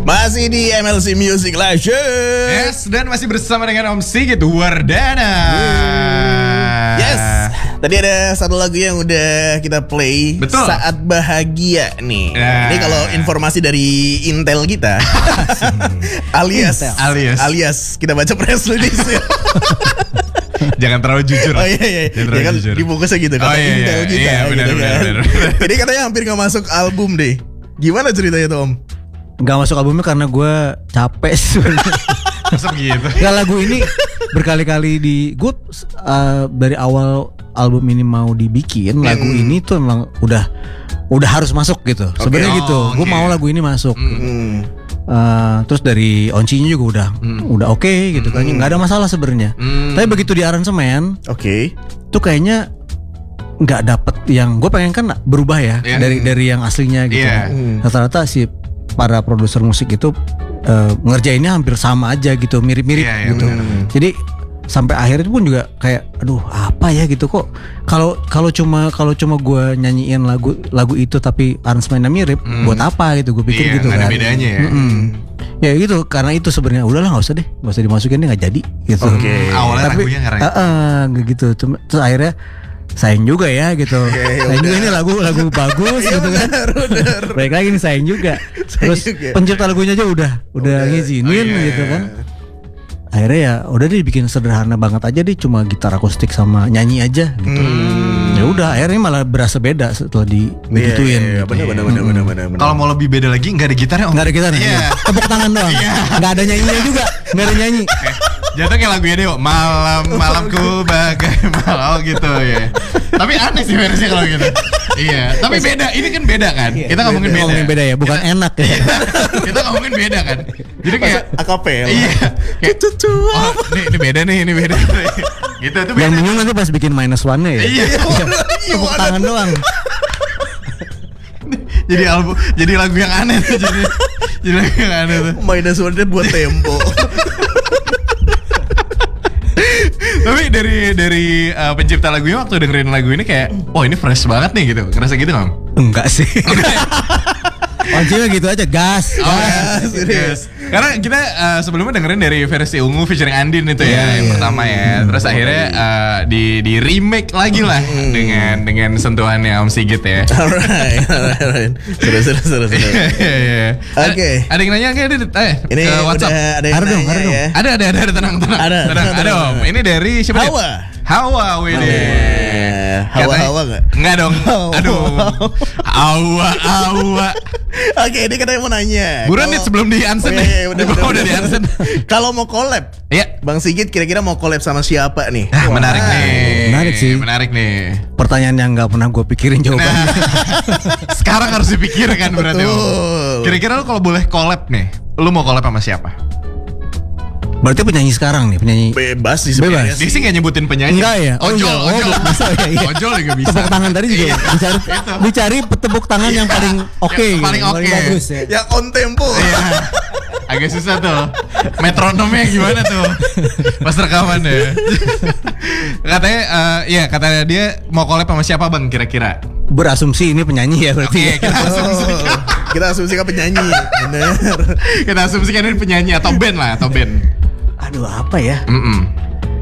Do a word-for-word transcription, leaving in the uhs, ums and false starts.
Masih di M L C Music Live Show. Yes, dan masih bersama dengan Om Sigit Wardana. Yes. Tadi ada satu lagu yang udah kita play. Betul. Saat Bahagia nih. Nah. Ini kalau informasi dari Intel kita alias Intel. alias alias kita baca press release ya. Jangan terlalu jujur. Oh iya iya. Jangan terlalu Ya kan jujur. dibungkusnya gitu kata Oh, iya, Intel iya, kita. iya, benar, gitu benar, kan. benar, benar. Jadi katanya hampir gak masuk album deh. Gimana ceritanya tuh Om? Gak masuk albumnya karena gue capek sebenarnya. Masa begitu? Gak, lagu ini berkali-kali di gue uh, dari awal album ini mau dibikin, lagu Hmm. ini tuh emang udah udah harus masuk gitu. Sebenarnya Oh, gitu. Gue oke. mau lagu ini masuk. Hmm. Uh, terus dari oncinya juga udah udah oke okay, gitu kan. Nggak ada masalah sebenarnya. Hmm. Tapi begitu di aransemen Oke. tuh kayaknya nggak dapet yang gue pengen kan berubah ya Iya. dari dari yang aslinya gitu. Iya. Hmm. Rata-rata si para produser musik itu uh, ngerjainnya hampir sama aja gitu, mirip-mirip Iya, iya, gitu. benar. Jadi sampai akhir itu pun juga kayak aduh apa ya gitu kok kalau kalau cuma kalau cuma gue nyanyiin lagu lagu itu tapi aransemennya mirip Hmm. buat apa gitu gue pikir Iya, gitu nggak ada kan. bedanya ya. Mm-mm. Ya gitu karena itu sebenarnya udahlah nggak usah deh nggak usah dimasukin deh nggak jadi gitu. Oke. Awalnya Tapi lagunya karena uh, uh, gitu Cuma- terus akhirnya sayang juga ya gitu. ya Sayang juga udah. ini lagu lagu bagus Iya gitu kan. benar, benar. Baik lagi nih sayang juga. Terus juga. pencipta lagunya aja udah udah Udah. ngizinin Oh, iya, gitu iya. kan. Akhirnya ya udah deh bikin sederhana banget aja deh cuma gitar akustik sama nyanyi aja gitu. Hmm. Ya udah akhirnya malah berasa beda setelah di Iya, digituin. iya, iya. gitu. Benar benar benar benar benar. benar. kalau mau lebih beda lagi nggak ada gitarnya Om. Nggak ada gitarnya. Iya. Tepuk tangan doang. Nggak ada nyanyinya juga. Nggak ada nyanyi. Jatuh kayak lagunya deh, malam malamku bagai malam gitu ya. Tapi aneh sih versinya kalau gitu. Iya, tapi beda. Ini kan beda kan? Kita ngomongin beda. Ngomongin beda ya, bukan enak ya. Kita ngomongin beda kan. Jadi kayak akapel. iya, kayak Cucu. oh, ini, ini beda nih, ini beda. Gitu itu Yang beda. bingung nanti pas bikin minus one-nya ya. Iya. Tepuk tangan doang. Jadi album, jadi lagu yang aneh tuh jadi. Jadi lagu yang aneh tuh. Minus one buat tempo. Tapi dari dari uh, pencipta lagunya waktu dengerin lagu ini kayak, oh ini fresh banget nih gitu. Ngerasa gitu nggak? Enggak sih. Kuncinya gitu aja, gas. Oh, Ah, serius. Karena kita uh, sebelumnya dengerin dari versi ungu featuring Andin itu ya, Iya, yang iya. pertama ya. Terus akhirnya uh, di di remake lagi lah dengan dengan sentuhannya Om Sigit ya. Alright, alright, alright. Seru, seru, seru, seru. Iya, iya. Oke. Ada- Ada yang nanya nggak Dit? Eh, Ini ke WhatsApp? udah ada yang Ada dong, nanya ada dong. ya. Ada, ada, ada, ada, tenang, tenang. Ada, tenang, tenang, ada tenang. Om. Ini dari siapa? Dit? Hawa. Hawa, Wede. Eh, Hawa-hawa nggak? Enggak dong. Hawa. Aduh. Hawa, Hawa. Oke, ini katanya mau nanya. Buruan Kalau- Dit sebelum di Oh, answer iya, nih. iya, udah, Di bawah udah, udah di udah. answer. Kalau mau collab, Iya. Bang Sigit kira-kira mau collab sama siapa nih? Ah, Wah. menarik nih. Menarik sih. Menarik nih. Pertanyaan yang nggak pernah gue pikirin jawabannya. Nah, sekarang harus dipikirkan berarti. Om. Betul. Kira-kira lu kalau boleh collab nih, lu mau collab sama siapa? Berarti penyanyi sekarang nih, penyanyi. Bebas sih sebenarnya. Dia sih nggak nyebutin penyanyi. Enggak ya? Oh, Ojol, iya. Oh, ojol. bisa ya, iya. Ojol juga bisa. Tepuk tangan tadi juga Iya. dicari, dicari tepuk tangan yang paling oke, Yang gitu, paling oke. bagus ya. Yang on tempo. Iya. Agak susah tuh. Metronomnya gimana tuh? Pas rekaman ya. Katanya eh, ya katanya dia mau collab sama siapa Bang kira-kira? Berasumsi ini penyanyi ya berarti. Oke, ya. kita asumsikan. Oh, kita asumsikan penyanyi. Bener. Kita asumsikan ini penyanyi atau band lah, atau band. Aduh apa ya? Mm-mm.